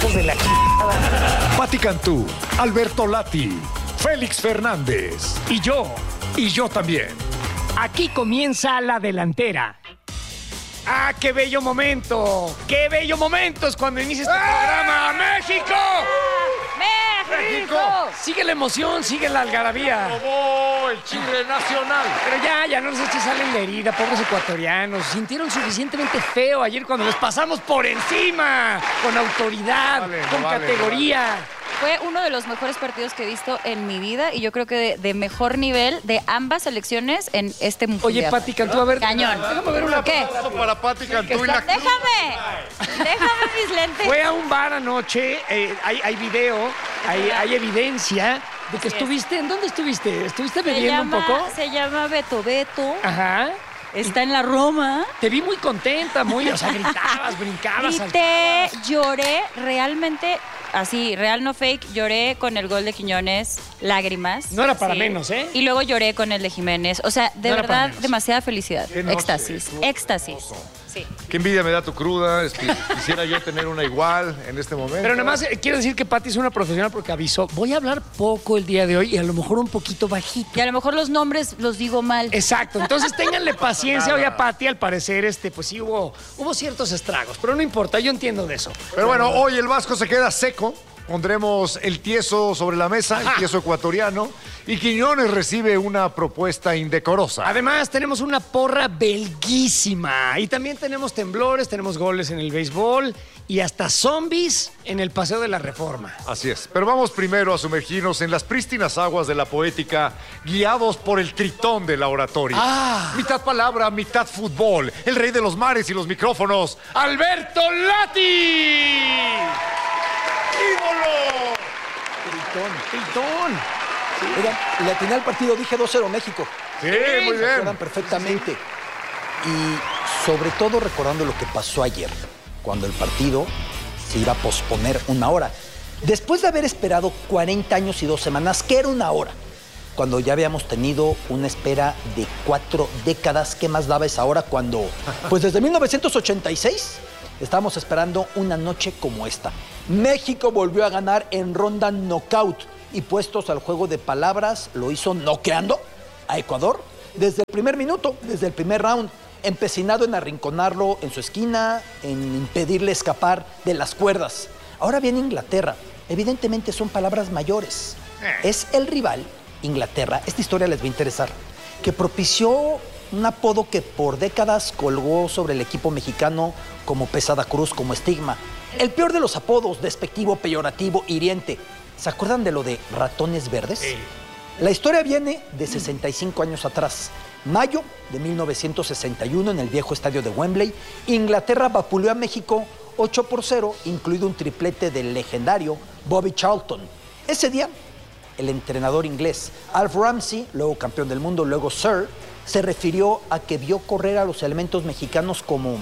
hijos de la Pati Cantú, Alberto Lati, Félix Fernández Y y yo también. aquí comienza la delantera. ¡Ah, qué bello momento! ¡Qué bello momento es cuando inicia este programa! ¡México! ¡México! Sigue la emoción, sigue la algarabía. ¡Oh, el Chile nacional! Pero ya no nos eches sal en la herida, pobres ecuatorianos. Sintieron suficientemente feo ayer cuando les pasamos por encima, con autoridad, con categoría. Fue uno de los mejores partidos que he visto en mi vida y yo creo que de mejor nivel de ambas selecciones en este mundial. Oye, Pati Cantú, a ver. Cañón. Déjame ver una. ¿Qué? Para Pati Cantú y la Déjame mis lentes. Fue a un bar anoche, hay video, hay evidencia de que estuviste. ¿En dónde estuviste? ¿Estuviste bebiendo un poco? Se llama Beto Beto. Ajá. Está en la Roma. Te vi muy contenta, o sea, gritabas, brincabas. Grité, lloré, realmente, así, real no fake, lloré con el gol de Quiñones, lágrimas. No era para menos, ¿eh? Y luego lloré con el de Jiménez. O sea, de No era para verdad, menos. demasiada felicidad. Qué noche, Éxtasis, éxtasis. Sí. Qué envidia me da tu cruda. Quisiera yo tener una igual en este momento. Pero nada más quiero decir que Pati es una profesional porque avisó. Voy a hablar poco el día de hoy y a lo mejor un poquito bajito. Y a lo mejor los nombres los digo mal. Exacto, entonces ténganle paciencia hoy a Pati, al parecer, pues sí hubo ciertos estragos, pero no importa, yo entiendo de eso. Pero bueno, hoy el Vasco se queda seco. Pondremos el tieso sobre la mesa, el tieso ecuatoriano. Y Quiñones recibe una propuesta indecorosa. Además, tenemos una porra belguísima. Y también tenemos temblores, tenemos goles en el béisbol y hasta zombies en el Paseo de la Reforma. Así es. Pero vamos primero a sumergirnos en las prístinas aguas de la poética, guiados por el tritón de la oratoria. Mitad palabra, mitad fútbol. El rey de los mares y los micrófonos, ¡Alberto Lati! ¡ídolo! ¡Tritón! Oigan, le atiné al partido, dije 2-0 México. Sí, muy Se acuerdan bien. perfectamente. Y sobre todo recordando lo que pasó ayer, cuando el partido se iba a posponer una hora. Después de haber esperado 40 años y 2 semanas, que era una hora, cuando ya habíamos tenido una espera de 4 décadas, ¿qué más daba esa hora cuando, pues desde 1986, estábamos esperando una noche como esta? México volvió a ganar en ronda knockout y puestos al juego de palabras, lo hizo noqueando a Ecuador desde el primer minuto, desde el primer round, empecinado en arrinconarlo en su esquina, en impedirle escapar de las cuerdas. Ahora viene Inglaterra, evidentemente son palabras mayores. Es el rival, Inglaterra, esta historia les va a interesar, que propició un apodo que por décadas colgó sobre el equipo mexicano como pesada cruz, como estigma. El peor de los apodos, despectivo, peyorativo, hiriente. ¿Se acuerdan de lo de ratones verdes? Sí. La historia viene de 65 años atrás. Mayo de 1961, en el viejo estadio de Wembley, Inglaterra vapuleó a México 8-0, incluido un triplete del legendario Bobby Charlton. Ese día, el entrenador inglés Alf Ramsey, luego campeón del mundo, luego Sir, se refirió a que vio correr a los elementos mexicanos como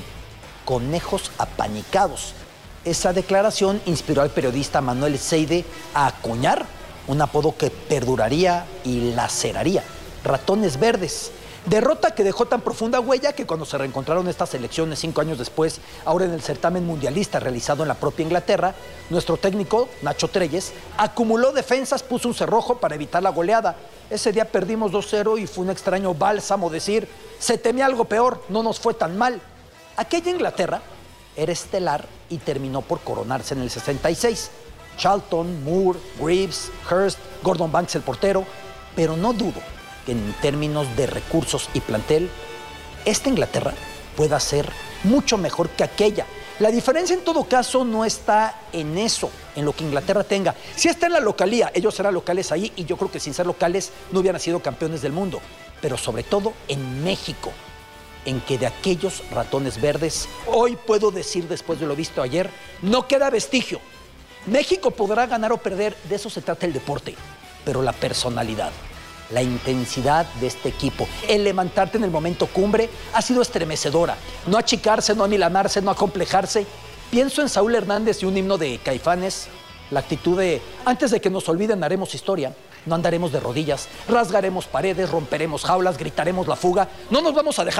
conejos apanicados. Esa declaración inspiró al periodista Manuel Seide a acuñar un apodo que perduraría y laceraría: ratones verdes. Derrota que dejó tan profunda huella que cuando se reencontraron estas selecciones 5 años después, ahora en el certamen mundialista realizado en la propia Inglaterra, nuestro técnico, Nacho Treyes, acumuló defensas, puso un cerrojo para evitar la goleada. Ese día perdimos 2-0 y fue un extraño bálsamo decir: se temía algo peor, no nos fue tan mal. Aquella Inglaterra era estelar y terminó por coronarse en el 66. Charlton, Moore, Greaves, Hurst, Gordon Banks el portero, pero no dudo que en términos de recursos y plantel, esta Inglaterra pueda ser mucho mejor que aquella. La diferencia en todo caso no está en eso, en lo que Inglaterra tenga. Si está en la localía, ellos serán locales ahí y yo creo que sin ser locales no hubieran sido campeones del mundo. Pero sobre todo en México, en que de aquellos ratones verdes, hoy puedo decir después de lo visto ayer, no queda vestigio. México podrá ganar o perder, de eso se trata el deporte, pero la personalidad, la intensidad de este equipo, el levantarte en el momento cumbre, ha sido estremecedora. No achicarse, no amilanarse, no acomplejarse. Pienso en Saúl Hernández y un himno de Caifanes, la actitud de: antes de que nos olviden haremos historia, no andaremos de rodillas, rasgaremos paredes, romperemos jaulas, gritaremos la fuga, no nos vamos a dejar.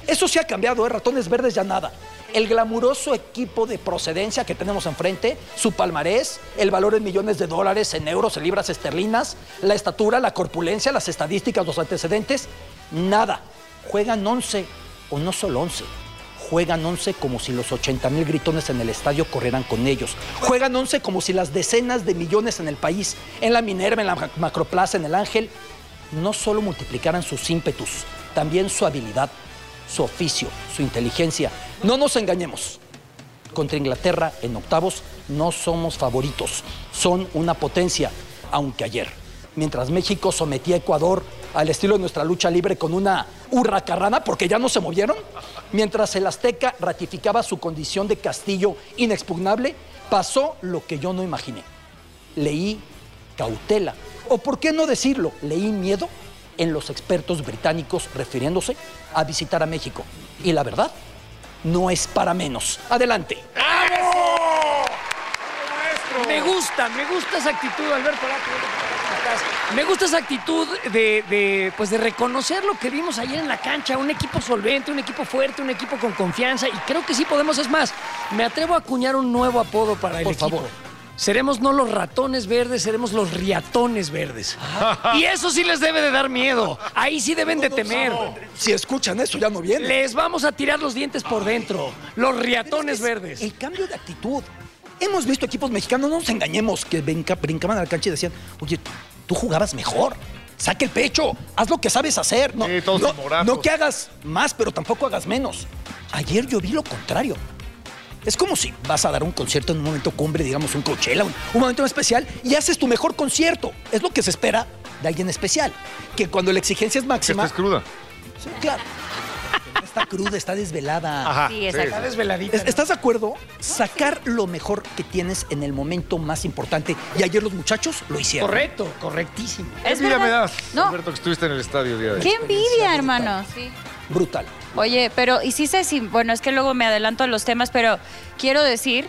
Eso sí ha cambiado, Ratones Verdes ya nada. El glamuroso equipo de procedencia que tenemos enfrente, su palmarés, el valor en millones de dólares, en euros, en libras esterlinas, la estatura, la corpulencia, las estadísticas, los antecedentes, nada. Juegan 11, o no solo 11. Juegan 11 como si los 80,000 gritones en el estadio corrieran con ellos. Juegan 11 como si las decenas de millones en el país, en la Minerva, en la Macroplaza, en el Ángel, no solo multiplicaran sus ímpetus, también su habilidad, su oficio, su inteligencia. No nos engañemos. Contra Inglaterra en octavos no somos favoritos. Son una potencia, aunque ayer, mientras México sometía a Ecuador al estilo de nuestra lucha libre con una hurracarrana, porque ya no se movieron, mientras el Azteca ratificaba su condición de castillo inexpugnable, pasó lo que yo no imaginé. Leí cautela, o por qué no decirlo, leí miedo en los expertos británicos refiriéndose a visitar a México. Y la verdad, no es para menos. Adelante. Me gusta esa actitud, Alberto. Me gusta esa actitud de reconocer lo que vimos ayer en la cancha. Un equipo solvente, un equipo fuerte, un equipo con confianza. Y creo que sí podemos. Es más, me atrevo a acuñar un nuevo apodo para el equipo. Por favor. Seremos no los ratones verdes, seremos los riatones verdes. Y eso sí les debe de dar miedo. Ahí sí deben de temer. Si escuchan eso, ya no viene. Les vamos a tirar los dientes por dentro. Los riatones verdes. El cambio de actitud. Hemos visto equipos mexicanos, no nos engañemos, que brincaban a la cancha y decían, oye, tú jugabas mejor. Saca el pecho, haz lo que sabes hacer. No, no que hagas más, pero tampoco hagas menos. Ayer yo vi lo contrario. Es como si vas a dar un concierto en un momento cumbre, digamos un Coachella, un momento especial, y haces tu mejor concierto. Es lo que se espera de alguien especial. Que cuando la exigencia es máxima... ¿Que estés cruda? Sí, claro. No está cruda, está desvelada. Ajá, sí, exacto. Está desveladita. ¿Estás de acuerdo? Sacar lo mejor que tienes en el momento más importante. Y ayer los muchachos lo hicieron. Correcto, correctísimo. ¿Qué envidia me das, No. Alberto, que estuviste en el estadio el día de hoy? ¡Qué envidia, hermano! Sí. Brutal. Oye, pero, y sí sé si, bueno, es que luego me adelanto a los temas, pero quiero decir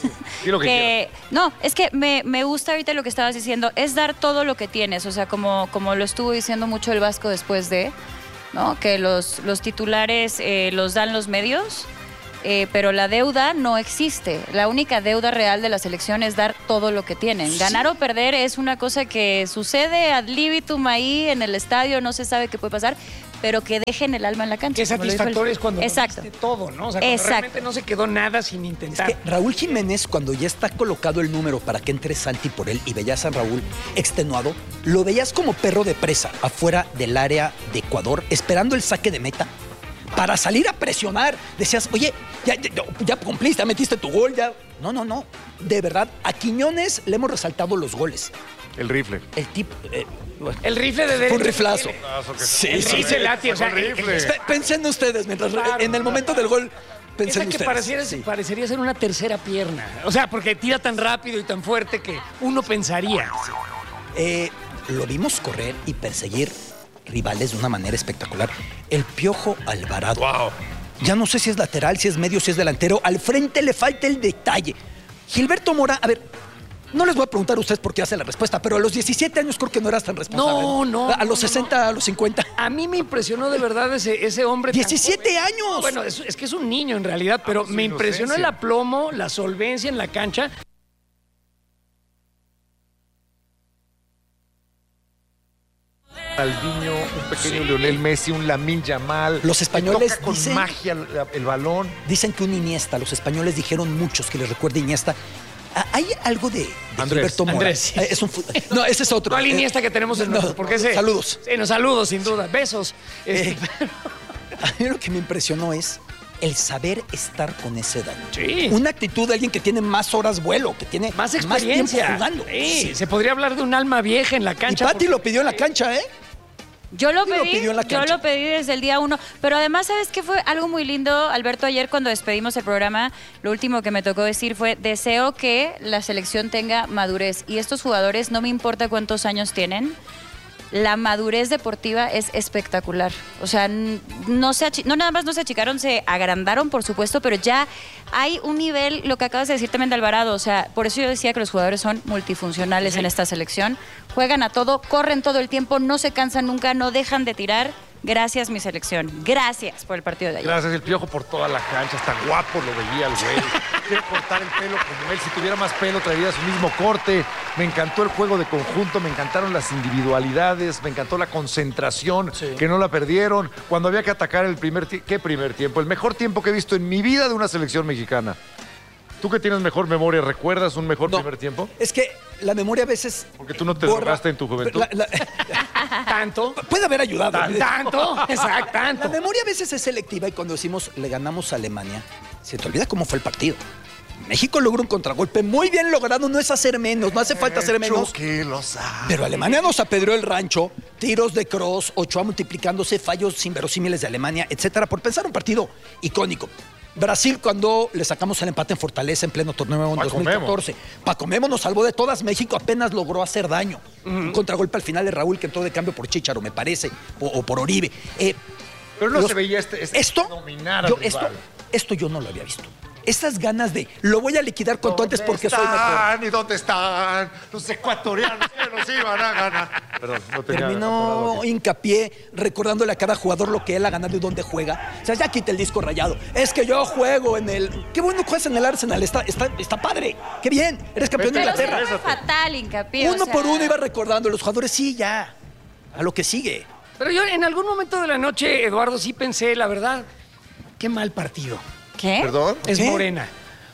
no, es que me gusta ahorita lo que estabas diciendo, es dar todo lo que tienes, o sea, como lo estuvo diciendo mucho el Vasco después de, ¿no? Que los titulares los dan los medios, pero la deuda no existe. La única deuda real de la selección es dar todo lo que tienen. Ganar o perder es una cosa que sucede ad libitum ahí en el estadio, no se sabe qué puede pasar, pero que dejen el alma en la cancha. Qué satisfactorio es cuando Exacto. diste todo, ¿no? O sea, cuando realmente no se quedó nada sin intentar. Es que Raúl Jiménez, cuando ya está colocado el número para que entre Santi por él y veías a Raúl extenuado, lo veías como perro de presa afuera del área de Ecuador, esperando el saque de meta para salir a presionar. Decías, oye, ya cumpliste, ya metiste tu gol, ya... No. De verdad, a Quiñones le hemos resaltado los goles. El rifle. El tipo... El rifle de derecha. Un riflazo. Sí, o sea, Pensen ustedes, mientras en el momento del gol, pensen esa que ustedes. parecería ser una tercera pierna. O sea, porque tira tan rápido y tan fuerte que uno pensaría. Lo vimos correr y perseguir rivales de una manera espectacular. El Piojo Alvarado. Wow. Ya no sé si es lateral, si es medio, si es delantero. Al frente le falta el detalle. Gilberto Mora, a ver, no les voy a preguntar a ustedes por qué hace la respuesta, pero a los 17 años creo que no eras tan responsable. No. A los 60, a los 50. A mí me impresionó de verdad ese hombre. 17 años. Bueno, es que es un niño en realidad, pero me impresionó el aplomo, la solvencia en la cancha. Ronaldinho, un pequeño Lionel Messi, un Lamine Yamal. Los españoles toca con dicen, magia el balón. Dicen que un Iniesta, los españoles dijeron muchos que les recuerda Iniesta. ¿Hay algo de Gilberto Mora? Andrés, sí. Es no, ese es otro. ¿Cuál Iniesta que tenemos en nuestro? ¿Por qué ese? Saludos. Sí, saludos, sin duda. Besos. A mí lo que me impresionó es el saber estar con esa edad. Sí. Una actitud de alguien que tiene más horas vuelo, que tiene más experiencia. Tiempo jugando. Sí. Se podría hablar de un alma vieja en la cancha. Y Pati lo pidió en la cancha, ¿eh? Yo lo pedí desde el día 1, pero además, ¿sabes qué fue algo muy lindo, Alberto? Ayer cuando despedimos el programa, lo último que me tocó decir fue, deseo que la selección tenga madurez, y estos jugadores, no me importa cuántos años tienen, la madurez deportiva es espectacular. O sea, no nada más no se achicaron, se agrandaron, por supuesto, pero ya hay un nivel, lo que acabas de decir también de Alvarado, o sea, por eso yo decía que los jugadores son multifuncionales en esta selección. Juegan a todo, corren todo el tiempo, no se cansan nunca, no dejan de tirar. Gracias, mi selección. Gracias por el partido de ayer. Gracias, el Piojo, por toda la cancha. Hasta guapo lo veía el güey. Quiere cortar el pelo como él. Si tuviera más pelo, traería su mismo corte. Me encantó el juego de conjunto, me encantaron las individualidades, me encantó la concentración, que no la perdieron. Cuando había que atacar el primer tiempo. ¿Qué primer tiempo? El mejor tiempo que he visto en mi vida de una selección mexicana. Tú que tienes mejor memoria, ¿recuerdas un mejor primer tiempo? Es que la memoria a veces... Porque tú no te drogaste en tu juventud. ¿Tanto? Puede haber ayudado. ¿Tanto? Exacto, tanto. La memoria a veces es selectiva y cuando decimos le ganamos a Alemania, se te olvida cómo fue el partido. México logró un contragolpe muy bien logrado, no es hacer menos, no hace falta hacer menos. Que lo sabe. Pero Alemania nos apedreó el rancho, tiros de cross, Ochoa multiplicándose, fallos inverosímiles de Alemania, etcétera, por pensar un partido icónico. Brasil, cuando le sacamos el empate en Fortaleza en pleno torneo en 2014. Paco Memo nos salvó de todas. México apenas logró hacer daño. Un contragolpe al final de Raúl que entró de cambio por Chícharo, me parece, o por Oribe. Pero no se veía dominar al rival. Esto yo no lo había visto. Esas ganas de lo voy a liquidar cuanto antes porque soy mejor. ¿Y dónde están los ecuatorianos que nos iban a ganar? Perdón, no tenía Terminó hincapié recordándole a cada jugador lo que él ha ganado y dónde juega. O sea, ya quita el disco rayado. Es que yo juego en el... Qué bueno juegas en el Arsenal, está padre. Qué bien, eres campeón de Inglaterra. Pero fue fatal hincapié. Uno por uno iba recordando los jugadores, sí, ya. A lo que sigue. Pero yo en algún momento de la noche, Eduardo, sí pensé, la verdad, qué mal partido. ¿Qué? ¿Perdón? Es ¿Qué? Morena.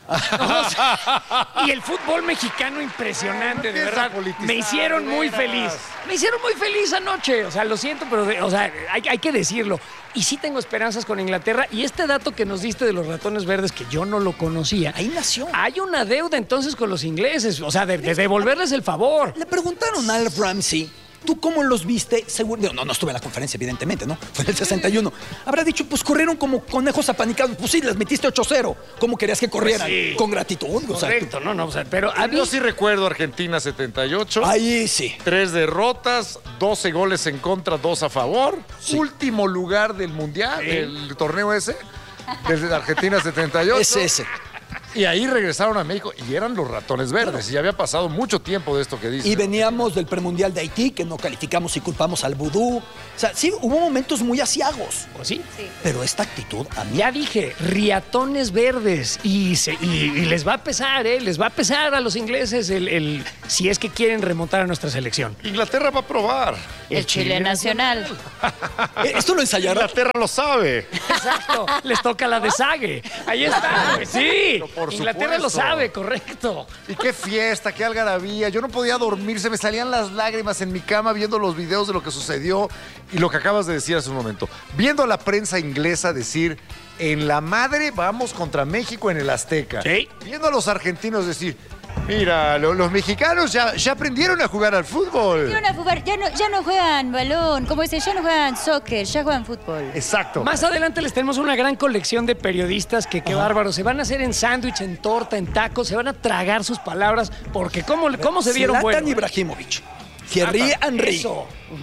O sea, y el fútbol mexicano impresionante, de verdad. Me hicieron muy feliz. Me hicieron muy feliz anoche. O sea, lo siento, pero hay que decirlo. Y sí tengo esperanzas con Inglaterra. Y este dato que nos diste de los ratones verdes, que yo no lo conocía. Ahí nació. Hay una deuda entonces con los ingleses. O sea, de devolverles el favor. Le preguntaron a Alf Ramsey, ¿tú cómo los viste? Seguro, no estuve en la conferencia, evidentemente, ¿no? Fue en el 61. Habrá dicho, pues corrieron como conejos apanicados. Pues sí, les metiste 8-0. ¿Cómo querías que corrieran? Pues sí. Con gratitud. Correcto, o sea, pero a mí... Yo sí recuerdo Argentina 78. Ahí sí. 3 derrotas, 12 goles en contra, 2 a favor. Sí. Último lugar del Mundial, del torneo ese, desde Argentina 78. Es ese. Y ahí regresaron a México y eran los ratones verdes. Y ya había pasado mucho tiempo de esto que dice. Y veníamos del premundial de Haití, que no calificamos y culpamos al vudú. O sea, sí, hubo momentos muy asiagos. ¿O sí? Pero esta actitud a mí... Ya dije, riatones verdes. Y les va a pesar, ¿eh? Les va a pesar a los ingleses si es que quieren remontar a nuestra selección. Inglaterra va a probar. El Chile Nacional. ¿Esto lo ensayaron? Inglaterra lo sabe. Exacto. Les toca la desague. Ahí está. Pues sí. Por Inglaterra supuesto. lo sabe, correcto. Y qué fiesta, qué algarabía. Yo no podía dormir, se me salían las lágrimas en mi cama viendo los videos de lo que sucedió y lo que acabas de decir hace un momento. Viendo a la prensa inglesa decir, en la madre vamos contra México en el Azteca. Sí. Viendo a los argentinos decir, mira, los mexicanos ya aprendieron a jugar al fútbol. A jugar, ya no juegan balón, como dicen, ya no juegan soccer, ya juegan fútbol. Exacto. Más adelante les tenemos una gran colección de periodistas que qué bárbaros. Se van a hacer en sándwich, en torta, en tacos, se van a tragar sus palabras porque cómo se vieron Zlatan buenos. Ibrahimovic, Thierry Henry. Eso.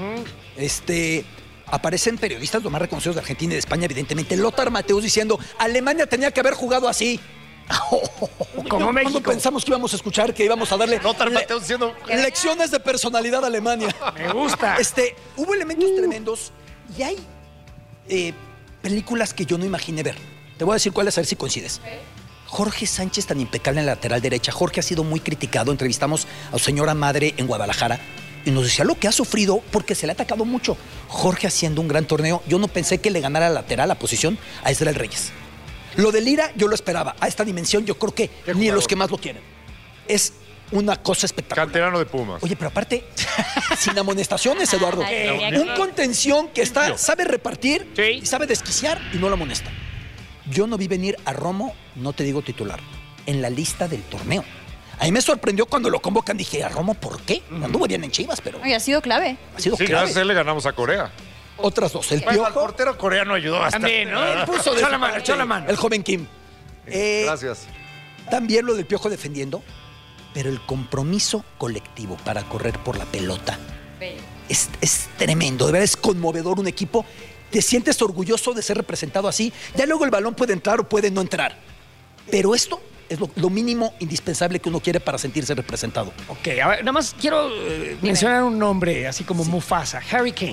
Aparecen periodistas los más reconocidos de Argentina y de España, evidentemente. Lothar Matthäus diciendo, Alemania tenía que haber jugado así. Como México. Cuando pensamos que íbamos a escuchar, que íbamos a darle Lothar Matthäus diciendo, lecciones de personalidad a Alemania. Me gusta. Hubo elementos tremendos y hay películas que yo no imaginé ver. Te voy a decir cuáles, a ver si coincides. Jorge Sánchez, tan impecable en la lateral derecha. Jorge ha sido muy criticado. Entrevistamos a su señora madre en Guadalajara y nos decía lo que ha sufrido porque se le ha atacado mucho. Jorge haciendo un gran torneo. Yo no pensé que le ganara lateral la posición a Israel Reyes. Lo de Lira yo lo esperaba. A esta dimensión yo creo que ni los que más lo quieren. Es una cosa espectacular. canterano de Pumas. Oye, pero aparte, sin amonestaciones, Eduardo. Un contención que sabe repartir y sabe desquiciar y no lo amonesta. Yo no vi venir a Romo, no te digo titular, en la lista del torneo. A mí me sorprendió cuando lo convocan. Dije, ¿a Romo por qué? Anduvo bien en Chivas, pero Oye, ha sido clave. ha sido Sí, clave. gracias a él le ganamos a Corea. Otras dos. El Bueno, al Piojo, portero coreano ayudó bastante. También, ¿no? él puso de Echó su la mano, parte. echó la mano. El joven Kim. Gracias. También lo del Piojo defendiendo, pero el compromiso colectivo para correr por la pelota es tremendo. De verdad es conmovedor un equipo. Te sientes orgulloso de ser representado así. Ya luego el balón puede entrar o puede no entrar. Pero esto es lo mínimo indispensable que uno quiere para sentirse representado. Ok, a ver, nada más quiero mencionar un nombre, así como Mufasa, Harry Kane.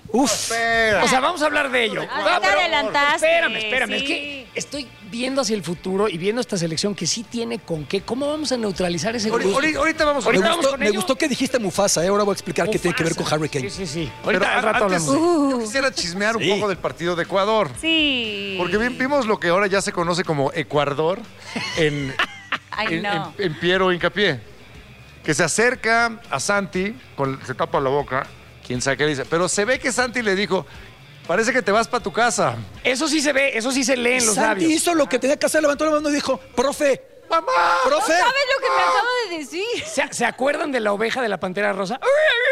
Uf. O sea, vamos a hablar de ello. Ah, te adelantaste. Espérame. Sí. Es que estoy viendo hacia el futuro y viendo esta selección que sí tiene con qué. ¿Cómo vamos a neutralizar ese grupo? Ahorita vamos a Me gustó que dijiste Mufasa, ahora voy a explicar qué tiene que ver con Harry Kane. Sí. Pero Ahorita al rato antes, hablamos. yo quisiera chismear un Sí. poco del partido de Ecuador. Sí. Porque vimos lo que ahora ya se conoce como Ecuador en, Ay, no. en Piero Hincapié. Que se acerca a Santi, se tapa la boca, quién sabe qué dice. Pero se ve que Santi le dijo, parece que te vas para tu casa. Eso sí se ve, eso sí se lee en los Santi labios. hizo lo que tenía que hacer, levantó la mano y dijo, profe, ¡Mamá! profe. ¿Sabes lo que me acabo de decir? ¿Se acuerdan de la oveja de la pantera rosa?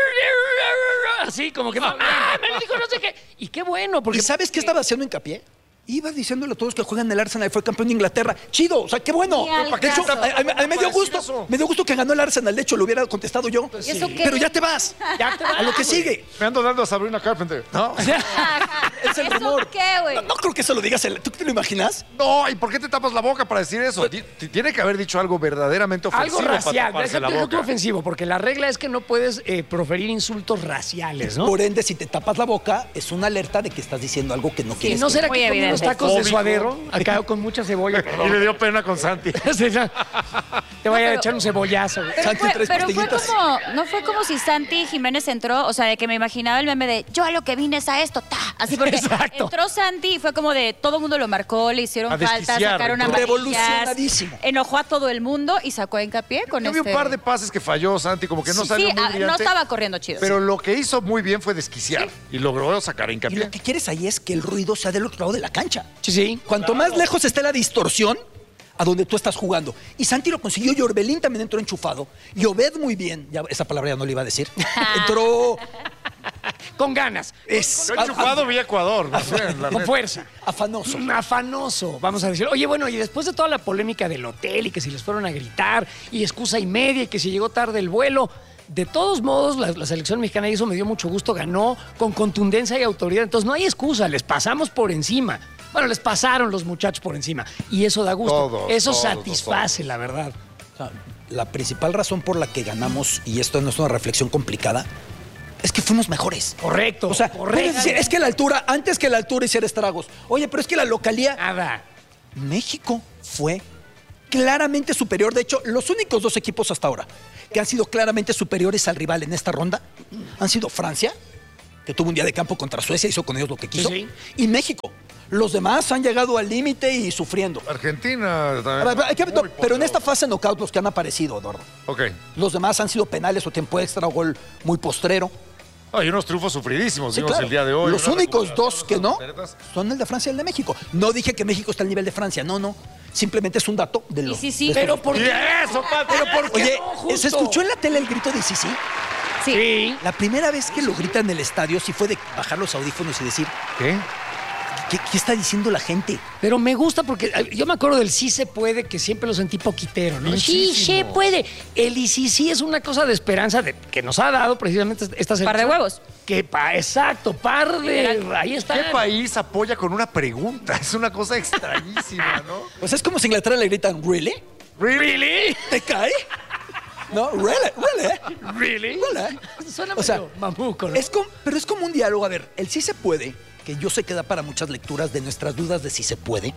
Así, como que me dijo no sé qué. Y qué bueno, porque ¿Y sabes qué estaba haciendo hincapié? Iba diciéndole a todos que juegan en el Arsenal, fue campeón de Inglaterra. Chido, o sea, qué bueno. Ni al De hecho, caso. a mí me dio gusto. Me dio gusto que ganó el Arsenal. De hecho, lo hubiera contestado yo. ¿Y eso qué? Pero ya te vas. Ya te vas, A lo que güey. sigue. Me ando dando a Sabrina Carpenter. ¿No? Es el ¿Eso rumor. qué, güey? No creo que se lo digas. ¿Tú te lo imaginas? No, ¿y por qué te tapas la boca para decir eso? Tiene que haber dicho algo verdaderamente ofensivo algo racial. para taparse la Deja tú boca. ofensivo, porque la regla es que no puedes proferir insultos raciales, ¿no? Por ende, si te tapas la boca, es una alerta de que estás diciendo algo que no ¿Y quieres. no será Muy que comí unos evidente. tacos de Fóbico. suadero acá con mucha cebolla? Y le dio pena con Santi. Sí, ya. Te vaya a pero- echar un cebollazo. güey. Pero, Santi, fue, tres pero fue costillitas. como, no fue como si Santi Jiménez entró, o sea, de que me imaginaba el meme de yo a lo que vine es a esto, ta. Así porque Exacto. entró Santi y fue como de todo el mundo lo marcó, le hicieron A falta, desquiciar, sacaron entró. amarillas, Revolucionadísimo. enojó a todo el mundo y sacó a hincapié con Yo vi un par de pases que falló Santi, como que no salió muy no brillante. estaba corriendo chido. Pero lo que hizo muy bien fue desquiciar. Y logró sacar a Y Hincapié. lo que quieres ahí es que el ruido sea del otro lado de la cancha. Sí. Cuanto más lejos esté la distorsión, a donde tú estás jugando. Y Santi lo consiguió, y Orbelín también entró enchufado. Y Obed muy bien, ya esa palabra ya no le iba a decir. Entró Con ganas, es, Yo enchufado vi a Ecuador. no sé, la con neta. fuerza. afanoso. Afanoso, vamos a decir. Oye, bueno, y después de toda la polémica del hotel y que si les fueron a gritar y excusa y media y que si llegó tarde el vuelo, de todos modos la selección mexicana, y eso me dio mucho gusto, ganó con contundencia y autoridad. Entonces no hay excusa, les pasamos por encima. Bueno, les pasaron los muchachos por encima y eso da gusto. Todos, eso todos, satisface, la verdad. O sea, la principal razón por la que ganamos, y esto no es una reflexión complicada, es que fuimos mejores. Correcto. O sea, correcto. puedes decir, es que la altura, antes que la altura hiciera estragos. Oye, pero es que la localía... Nada. México fue claramente superior. De hecho, los únicos dos equipos hasta ahora que han sido claramente superiores al rival en esta ronda han sido Francia, que tuvo un día de campo contra Suecia, hizo con ellos lo que quiso, Sí. y México. Los demás han llegado al límite y sufriendo. Argentina A también. ver, hay que- Muy pero en poderoso. esta fase knockout los que han aparecido, Eduardo. Ok. Los demás han sido penales o tiempo extra o gol muy postrero. Hay unos triunfos sufridísimos, Sí, vimos claro. el día de hoy. Los Una únicos recuperación, dos que no unas son el de Francia y el de México. No dije que México está al nivel de Francia, no. Simplemente es un dato de lo. Y sí, de pero estos- ¿por Y qué? eso, Pati. Pero ¿por qué Oye, no, justo? ¿se escuchó en la tele el grito de sí? Sí. Sí. La primera vez que lo grita en el estadio sí fue de bajar los audífonos y decir, ¿Qué? ¿qué está diciendo la gente? Pero me gusta porque yo me acuerdo del sí se puede, que siempre lo sentí poquitero, ¿no? Sí se puede. El y sí es una cosa de esperanza que nos ha dado precisamente esta selección. Par de huevos. Exacto, par de... Ahí está. ¿Qué país apoya con una pregunta? Es una cosa extrañísima, ¿no? Pues es como si en Inglaterra le gritan, ¿really? ¿Really? ¿Te cae? No, ¿really? ¿Really? ¿Really? Suena O sea, medio mamuco, ¿no? pero es como un diálogo. A ver, el sí se puede, que yo sé que da para muchas lecturas de nuestras dudas de si se puede,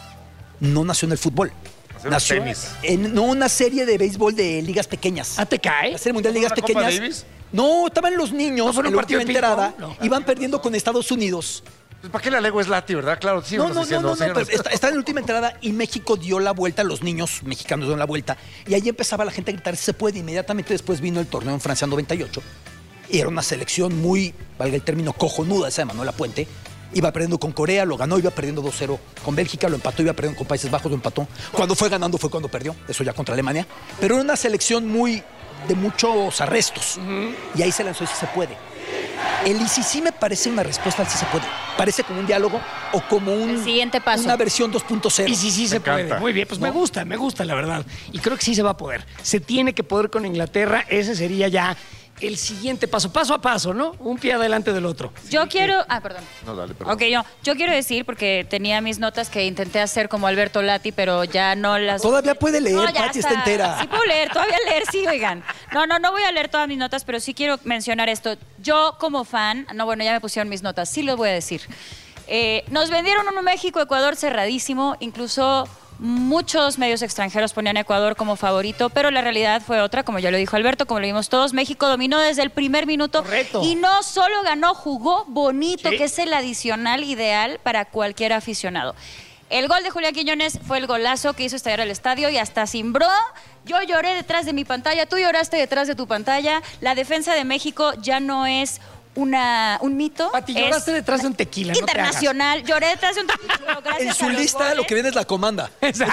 no nació en el fútbol. Nació en Nació tenis. en una serie de béisbol de ligas pequeñas. ¿Ah, te cae? La serie mundial de ¿No ligas fue la Copa pequeñas. Davis? No, estaban los niños ¿No fue un en la partido última de ping-pong? entrada, No. iban perdiendo con Estados Unidos. Pues, ¿para qué le alego es Lati, verdad? Claro, sí. No, vamos no, diciendo, no, síganos. pero está en la última entrada y México dio la vuelta, los niños mexicanos dieron la vuelta, y ahí empezaba la gente a gritar, se puede. Inmediatamente después vino el torneo en Francia en 98, y era una selección muy, valga el término, cojonuda, esa de Manuel Lapuente. Iba perdiendo con Corea, lo ganó, iba perdiendo 2-0 con Bélgica, lo empató, iba perdiendo con Países Bajos, lo empató. Cuando fue ganando fue cuando perdió, eso ya contra Alemania. Pero era una selección muy de muchos arrestos, y ahí se lanzó y sí se puede. El y sí me parece una respuesta al sí se puede. Parece como un diálogo o como El siguiente paso. una versión 2.0. Y sí se puede. encanta. Muy bien, pues me gusta, la verdad. Y creo que sí se va a poder. Se tiene que poder con Inglaterra. Ese sería ya el siguiente paso a paso, ¿no? Un pie adelante del otro. Yo quiero... Ah, perdón. No, dale, perdón. Ok, yo quiero decir, porque tenía mis notas que intenté hacer como Alberto Lati, pero ya no las... Todavía puede leer, No, ya Pati está entera. Sí puedo leer, todavía leer, sí, oigan. No voy a leer todas mis notas, pero sí quiero mencionar esto. Yo como fan, ya me pusieron mis notas, sí lo voy a decir. Nos vendieron un México-Ecuador cerradísimo, incluso muchos medios extranjeros ponían a Ecuador como favorito, pero la realidad fue otra, como ya lo dijo Alberto, como lo vimos todos. México dominó desde el primer minuto. Correcto. Y no solo ganó, jugó bonito, Sí. que es el adicional ideal para cualquier aficionado. El gol de Julián Quiñones fue el golazo que hizo estallar el estadio y hasta cimbró. Yo lloré detrás de mi pantalla, tú lloraste detrás de tu pantalla. La defensa de México ya no es un mito. Pati, es lloraste detrás de un tequila, no te hagas. internacional. Lloré detrás de un tequila. Gracias En su a los lista goles. lo que viene es la comanda. En mi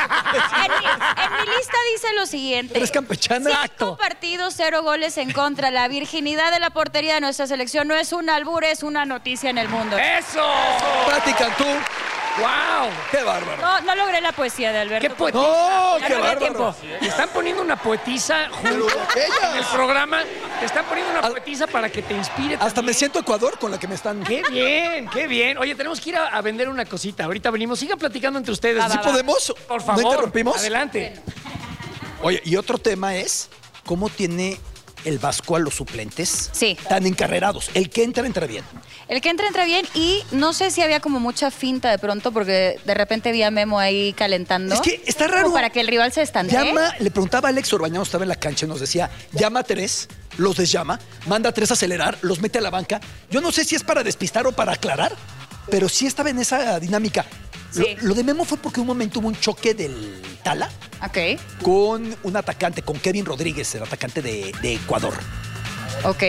lista dice lo siguiente. ¿Eres campechana? 5 partidos, 0 goles en contra. La virginidad de la portería de nuestra selección no es un albur, es una noticia en el mundo. ¡Eso! Pati Cantú, ¡Wow! qué bárbaro. No logré la poesía de Alberto. ¡Qué poetisa! No, Ya qué no había bárbaro. tiempo. Te están poniendo una poetisa junto en el programa. Te están poniendo una poetisa para que te inspire. Hasta también. me siento Ecuador con la que me están... ¡Qué bien! ¡Qué bien! Oye, tenemos que ir a vender una cosita. Ahorita venimos. Sigan platicando entre ustedes. Va, ¿Sí va, podemos? Por favor. ¿No interrumpimos? Adelante. Oye, y otro tema es cómo tiene el Vasco a los suplentes Sí. tan encarrerados. El que entra bien. El que entra bien y no sé si había como mucha finta de pronto porque de repente vi a Memo ahí calentando. Es que está raro. Como para que el rival se estandee. Le preguntaba a Alex Orbañano, estaba en la cancha y nos decía, llama a 3, los desllama, manda a 3 a acelerar, los mete a la banca. Yo no sé si es para despistar o para aclarar, pero sí estaba en esa dinámica. Sí. Lo de Memo fue porque un momento hubo un choque del Tala Ok, con un atacante, con Kevin Rodríguez, el atacante de Ecuador. ok.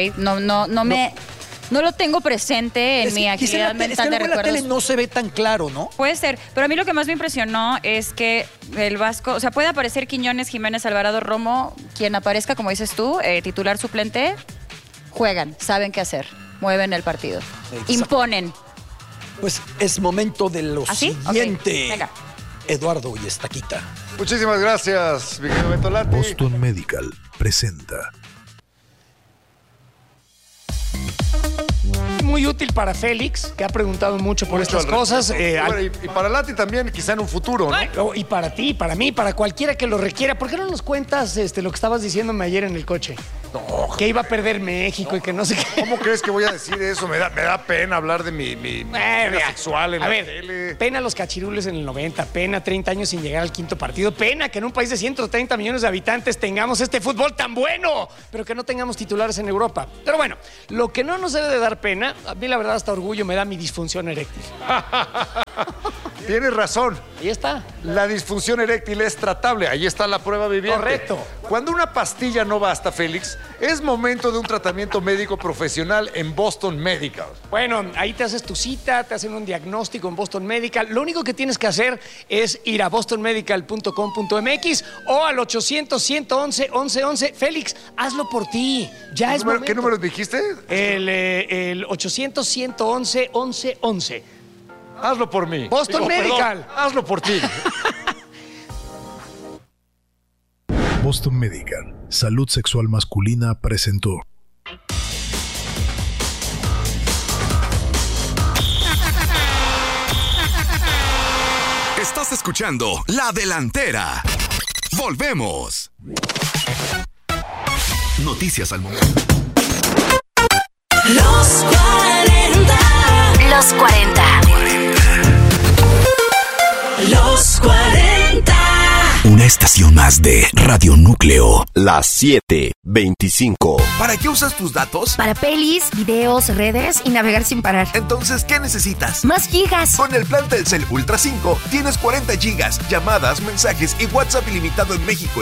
No lo tengo presente en Es mi que actividad mental de luego en la tele recuerdos. no se ve tan claro, ¿no? Puede ser, pero a mí lo que más me impresionó es que el Vasco, o sea, puede aparecer Quiñones, Jiménez, Alvarado, Romo, quien aparezca, como dices tú, titular, suplente, juegan, saben qué hacer, mueven el partido, Exacto. imponen. Pues es momento de lo ¿Así? siguiente. Ok, venga. Eduardo y Estaquita. Muchísimas gracias, mi querido Bertolatti. Boston Medical presenta. Muy útil para Félix, que ha preguntado mucho por estas cosas. Bueno, y para Lati también, quizá en un futuro, ¿no? Y para ti, para mí, para cualquiera que lo requiera. ¿Por qué no nos cuentas lo que estabas diciéndome ayer en el coche? No. Que iba a perder México y que no sé qué. ¿Cómo crees que voy a decir eso? Me da pena hablar de mi vida Mira, sexual en a la ver, tele. pena los cachirules en el 90, pena 30 años sin llegar al quinto partido, pena que en un país de 130 millones de habitantes tengamos este fútbol tan bueno, pero que no tengamos titulares en Europa. Pero bueno, lo que no nos debe de dar pena, a mí la verdad hasta orgullo me da mi disfunción eréctil. Tienes razón. Ahí está. La disfunción eréctil es tratable. Ahí está la prueba viviente. Correcto. Cuando una pastilla no basta, Félix, es momento de un tratamiento médico profesional en Boston Medical. Bueno, ahí te haces tu cita, te hacen un diagnóstico en Boston Medical. Lo único que tienes que hacer es ir a bostonmedical.com.mx o al 800-111-1111. Félix, hazlo por ti. Ya es momento. ¿Qué número dijiste? El 800-111-1111. Hazlo por mí. Boston Medical. Perdón, hazlo por ti. Boston Medical, Salud Sexual Masculina presentó. Estás escuchando La Delantera. Volvemos. Noticias al momento. Los 40. Los 40. Los 40. Una estación más de Radio Núcleo. Las 7:25. ¿Para qué usas tus datos? Para pelis, videos, redes y navegar sin parar. Entonces, ¿qué necesitas? Más gigas. Con el plan Telcel Ultra 5 tienes 40 gigas, llamadas, mensajes y WhatsApp ilimitado en México,